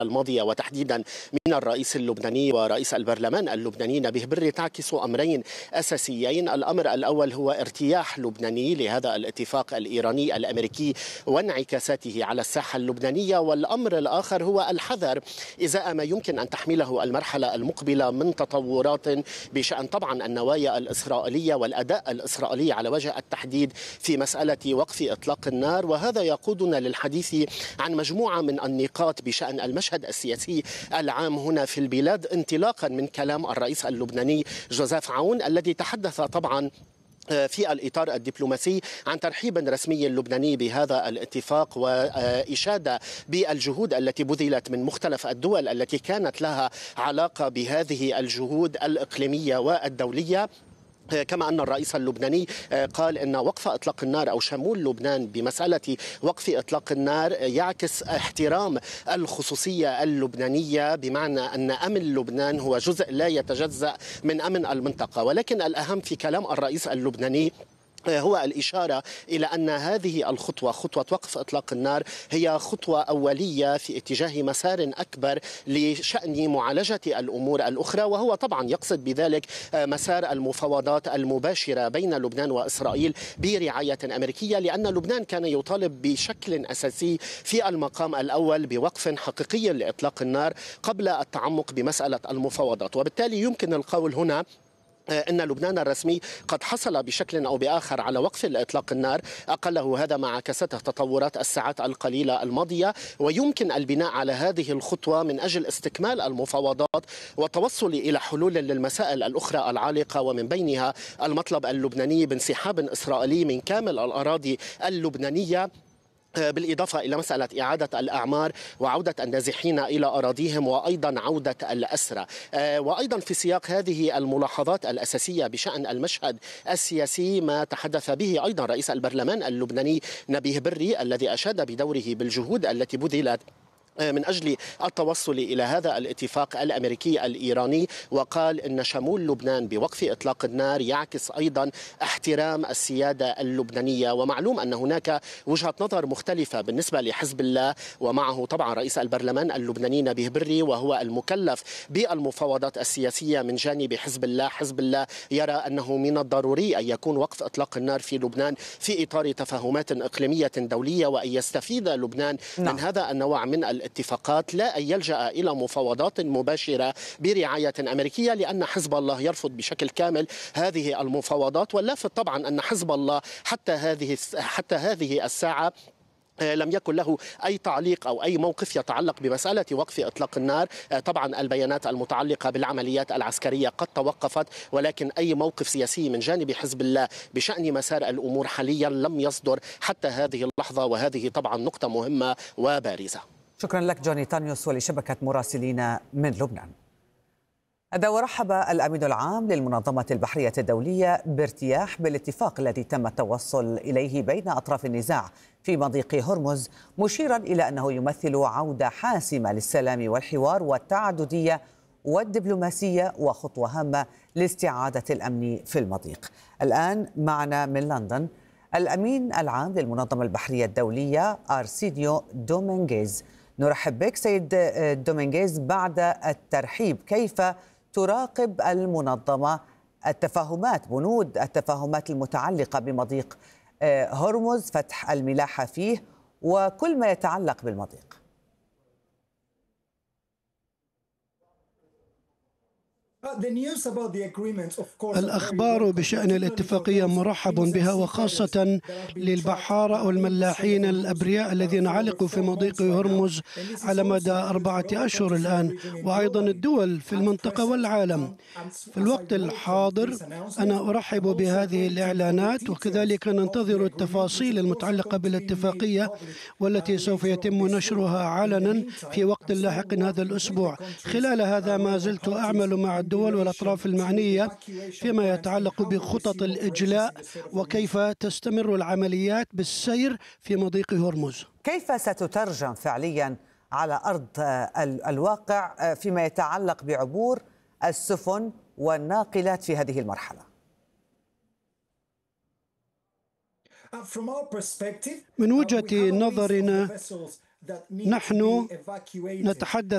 الماضية وتحديدا من الرئيس اللبناني ورئيس البرلمان اللبناني نبيه بري تعكس أمرين أساسيين. الأمر الأول هو ارتياح لبناني لهذا الاتفاق الإيراني الأمريكي وانعكاساته على الساحة اللبنانية، والأمر الآخر هو الحذر إزاء ما يمكن أن تحمله المرحلة المقبلة من تطورات بشأن طبعا النوايا الإسرائيلية والأداء الإسرائيلي على وجه التحديد في مسألة وقف إطلاق النار. وهذا يقودنا للحديث عن مجموعة من النقاط بشأن المشهد السياسي العام هنا في البلاد، انطلاقا من كلام الرئيس اللبناني جوزيف عون الذي تحدث طبعا في الإطار الدبلوماسي عن ترحيب رسمي لبناني بهذا الاتفاق وإشادة بالجهود التي بذلت من مختلف الدول التي كانت لها علاقة بهذه الجهود الإقليمية والدولية. كما أن الرئيس اللبناني قال أن وقف إطلاق النار أو شمول لبنان بمسألة وقف إطلاق النار يعكس احترام الخصوصية اللبنانية، بمعنى أن أمن لبنان هو جزء لا يتجزأ من أمن المنطقة. ولكن الأهم في كلام الرئيس اللبناني هو الإشارة إلى أن هذه الخطوة، خطوة وقف إطلاق النار، هي خطوة أولية في اتجاه مسار أكبر لشأن معالجة الأمور الأخرى، وهو طبعا يقصد بذلك مسار المفاوضات المباشرة بين لبنان وإسرائيل برعاية أمريكية، لأن لبنان كان يطالب بشكل أساسي في المقام الأول بوقف حقيقي لإطلاق النار قبل التعمق بمسألة المفاوضات. وبالتالي يمكن القول هنا أن لبنان الرسمي قد حصل بشكل أو بآخر على وقف إطلاق النار، أقله هذا ما عكسته تطورات الساعات القليلة الماضية، ويمكن البناء على هذه الخطوة من أجل استكمال المفاوضات والتوصل إلى حلول للمسائل الأخرى العالقة، ومن بينها المطلب اللبناني بانسحاب إسرائيلي من كامل الأراضي اللبنانية، بالإضافة إلى مسألة إعادة الأعمار وعودة النازحين إلى أراضيهم وأيضا عودة الأسرى. وأيضا في سياق هذه الملاحظات الأساسية بشأن المشهد السياسي ما تحدث به أيضا رئيس البرلمان اللبناني نبيه بري الذي أشاد بدوره بالجهود التي بذلت من أجل التوصل إلى هذا الاتفاق الأمريكي الإيراني، وقال إن شمول لبنان بوقف إطلاق النار يعكس أيضا احترام السيادة اللبنانية. ومعلوم أن هناك وجهة نظر مختلفة بالنسبة لحزب الله، ومعه طبعا رئيس البرلمان اللبناني نبيه بري وهو المكلف بالمفاوضات السياسية من جانب حزب الله. حزب الله يرى أنه من الضروري أن يكون وقف إطلاق النار في لبنان في إطار تفاهمات إقليمية دولية، وأن يستفيد لبنان من هذا النوع من الاتفاقات، لا أن يلجأ إلى مفاوضات مباشرة برعاية أمريكية، لأن حزب الله يرفض بشكل كامل هذه المفاوضات. واللافت طبعا أن حزب الله حتى هذه الساعة لم يكن له أي تعليق أو أي موقف يتعلق بمسألة وقف إطلاق النار. طبعا البيانات المتعلقة بالعمليات العسكرية قد توقفت، ولكن أي موقف سياسي من جانب حزب الله بشأن مسار الأمور حاليا لم يصدر حتى هذه اللحظة، وهذه طبعا نقطة مهمة وبارزة. شكرا لك جوني تانيوس ولشبكة مراسلين من لبنان. هذا ورحب الأمين العام للمنظمة البحرية الدولية بارتياح بالاتفاق الذي تم التوصل إليه بين أطراف النزاع في مضيق هرمز، مشيرا إلى أنه يمثل عودة حاسمة للسلام والحوار والتعددية والدبلوماسية وخطوة هامة لاستعادة الأمن في المضيق. الآن معنا من لندن الأمين العام للمنظمة البحرية الدولية أرسيديو دومينغيز. نرحب بك سيد دومينغيز. بعد الترحيب، كيف تراقب المنظمة بنود التفاهمات المتعلقة بمضيق هرمز، فتح الملاحة فيه وكل ما يتعلق بالمضيق؟ الأخبار بشأن الاتفاقية مرحب بها، وخاصة للبحارة والملاحين الأبرياء الذين علقوا في مضيق هرمز على مدى 4 أشهر الآن، وأيضا الدول في المنطقة والعالم. في الوقت الحاضر أنا أرحب بهذه الإعلانات، وكذلك ننتظر التفاصيل المتعلقة بالاتفاقية والتي سوف يتم نشرها علنا في وقت لاحق هذا الأسبوع. خلال هذا ما زلت أعمل مع الدول والأطراف المعنية فيما يتعلق بخطط الإجلاء وكيف تستمر العمليات بالسير في مضيق هرمز. كيف ستترجم فعليا على أرض الواقع فيما يتعلق بعبور السفن والناقلات في هذه المرحلة؟ من وجهة نظرنا نحن نتحدث